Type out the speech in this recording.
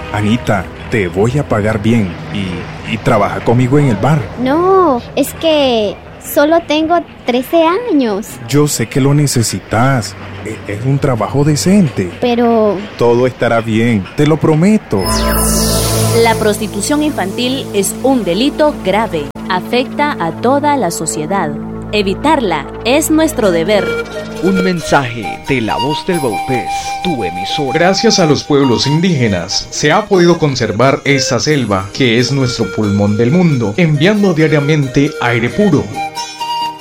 Anita, te voy a pagar bien y trabaja conmigo en el bar. No, es que solo tengo 13 años. Yo sé que lo necesitas. Es un trabajo decente. Pero todo estará bien, te lo prometo. La prostitución infantil es un delito grave. Afecta a toda la sociedad. Evitarla es nuestro deber. Un mensaje de La Voz del Baupés, tu emisora. Gracias a los pueblos indígenas se ha podido conservar esta selva, que es nuestro pulmón del mundo, enviando diariamente aire puro,